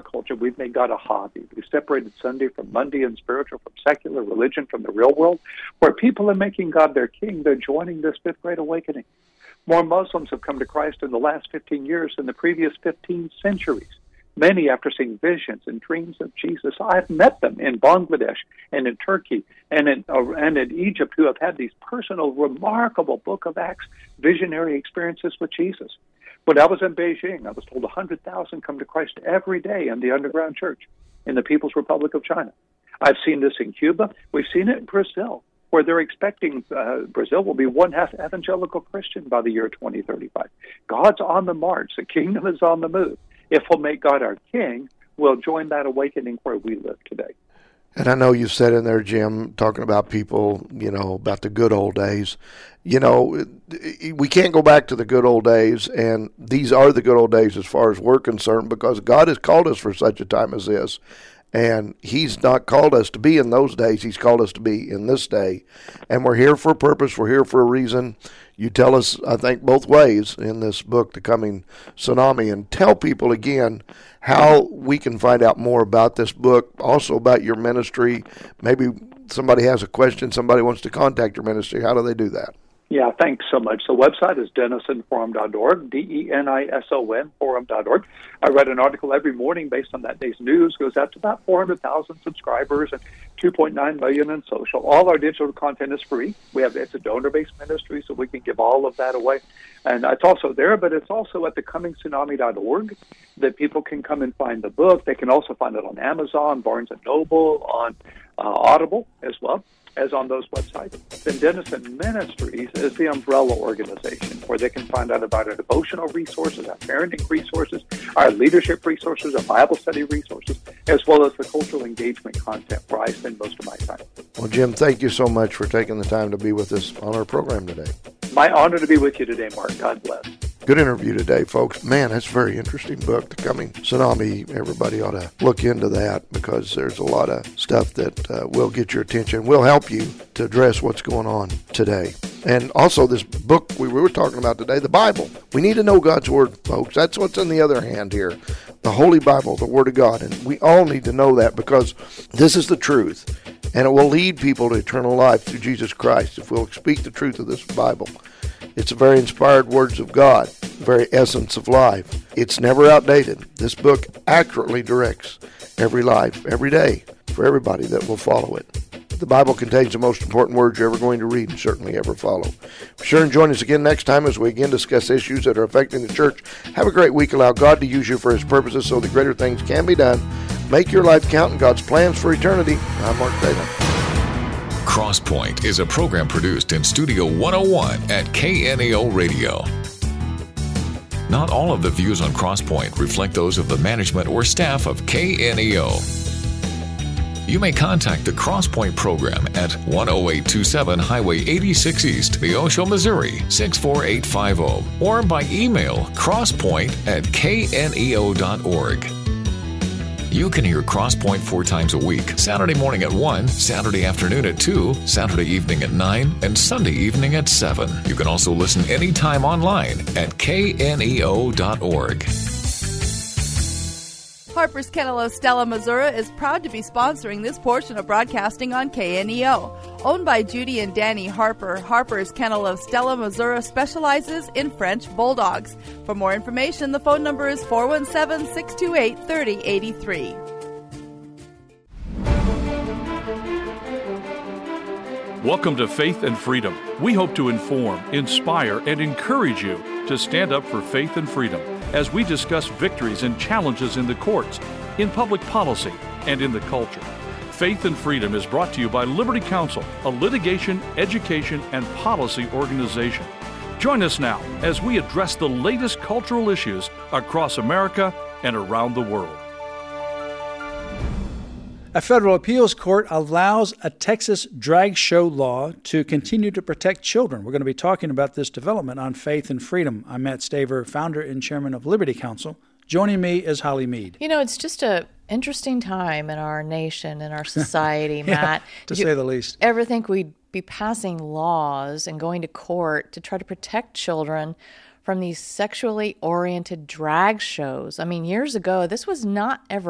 culture, we've made God a hobby. We've separated Sunday from Monday and spiritual from secular, religion from the real world. Where people are making God their king, they're joining this fifth great awakening. More Muslims have come to Christ in the last 15 years than the previous 15 centuries. Many after seeing visions and dreams of Jesus. I've met them in Bangladesh and in Turkey and in Egypt who have had these personal, remarkable Book of Acts visionary experiences with Jesus. When I was in Beijing, I was told 100,000 come to Christ every day in the underground church in the People's Republic of China. I've seen this in Cuba. We've seen it in Brazil, where they're expecting Brazil will be one-half evangelical Christian by the year 2035. God's on the march. The kingdom is on the move. If we'll make God our king, we'll join that awakening where we live today. And I know you said in there, Jim, talking about people, about the good old days. We can't go back to the good old days, and these are the good old days as far as we're concerned, because God has called us for such a time as this. And he's not called us to be in those days. He's called us to be in this day. And we're here for a purpose. We're here for a reason. You tell us, I think, both ways in this book, The Coming Tsunami. And tell people again how we can find out more about this book, also about your ministry. Maybe somebody has a question, somebody wants to contact your ministry. How do they do that? Yeah, thanks so much. The website is denisonforum.org, DENISON forum.org. I write an article every morning based on that day's news. Goes out to about 400,000 subscribers and 2.9 million in social. All our digital content is free. It's a donor-based ministry, so we can give all of that away. And it's also there, but it's also at thecomingtsunami.org that people can come and find the book. They can also find it on Amazon, Barnes & Noble, on Audible as well as on those websites. Then Denison Ministries is the umbrella organization where they can find out about our devotional resources, our parenting resources, our leadership resources, our Bible study resources, as well as the cultural engagement content where I spend most of my time. Well, Jim, thank you so much for taking the time to be with us on our program today. My honor to be with you today, Mark. God bless. Good interview today, folks. Man, that's a very interesting book, The Coming Tsunami. Everybody ought to look into that because there's a lot of stuff that will get your attention, will help you to address what's going on today. And also this book we were talking about today, the Bible. We need to know God's Word, folks. That's what's in the other hand here. The Holy Bible, the Word of God. And we all need to know that because this is the truth. And it will lead people to eternal life through Jesus Christ if we'll speak the truth of this Bible. It's the very inspired words of God, the very essence of life. It's never outdated. This book accurately directs every life, every day, for everybody that will follow it. The Bible contains the most important words you're ever going to read and certainly ever follow. Be sure and join us again next time as we again discuss issues that are affecting the church. Have a great week. Allow God to use you for His purposes so that greater things can be done. Make your life count in God's plans for eternity. I'm Mark Taylor. Crosspoint is a program produced in Studio 101 at KNEO Radio. Not all of the views on Crosspoint reflect those of the management or staff of KNEO. You may contact the Crosspoint program at 10827 Highway 86 East, Neosho, Missouri 64850, or by email crosspoint@kneo.org. You can hear Crosspoint 4 times a week, Saturday morning at 1, Saturday afternoon at 2, Saturday evening at 9, and Sunday evening at 7. You can also listen anytime online at kneo.org. Harper's Kennel of Stella, Missouri is proud to be sponsoring this portion of broadcasting on KNEO. Owned by Judy and Danny Harper, Harper's Kennel of Stella, Missouri specializes in French Bulldogs. For more information, the phone number is 417-628-3083. Welcome to Faith and Freedom. We hope to inform, inspire, and encourage you to stand up for faith and freedom as we discuss victories and challenges in the courts, in public policy, and in the culture. Faith and Freedom is brought to you by Liberty Counsel, a litigation, education, and policy organization. Join us now as we address the latest cultural issues across America and around the world. A federal appeals court allows a Texas drag show law to continue to protect children. We're going to be talking about this development on Faith and Freedom. I'm Matt Staver, founder and chairman of Liberty Counsel. Joining me is Holly Mead. You know, it's just a interesting time in our nation and our society, Matt. To say the least. Ever think we'd be passing laws and going to court to try to protect children from these sexually oriented drag shows? I mean, years ago, this was not ever